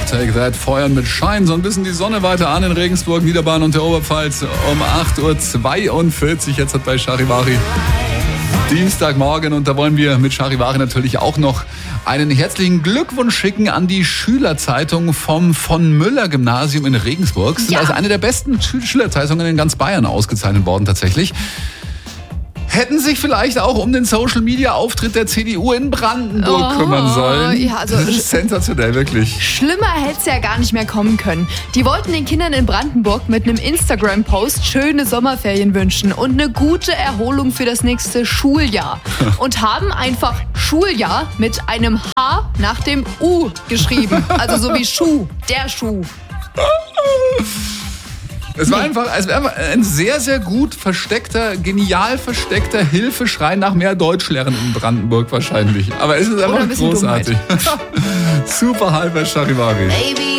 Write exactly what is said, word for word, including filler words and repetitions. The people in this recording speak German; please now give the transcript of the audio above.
Take That feuern mit Schein so ein bisschen die Sonne weiter an in Regensburg, Niederbayern und der Oberpfalz um acht Uhr zweiundvierzig. Jetzt hat bei Charivari Dienstagmorgen und da wollen wir mit Charivari natürlich auch noch einen herzlichen Glückwunsch schicken an die Schülerzeitung vom von Müller Gymnasium in Regensburg. Das ist Ja. also eine der besten Schü- Schülerzeitungen in ganz Bayern ausgezeichnet worden tatsächlich. Hätten sich vielleicht auch um den Social-Media-Auftritt der C D U in Brandenburg Oh, kümmern sollen. ja, also- das ist sensationell, wirklich. Schlimmer hätte es ja gar nicht mehr kommen können. Die wollten den Kindern in Brandenburg mit einem Instagram-Post schöne Sommerferien wünschen und eine gute Erholung für das nächste Schuljahr. Und haben einfach Schuljahr mit einem H nach dem U geschrieben. Also so wie Schuh, der Schuh. Es war einfach, es war einfach ein sehr, sehr gut versteckter, genial versteckter Hilfeschrei nach mehr Deutschlehrern in Brandenburg wahrscheinlich. Aber es ist Oder einfach ein bisschen großartig. Super halber Charivari. Baby,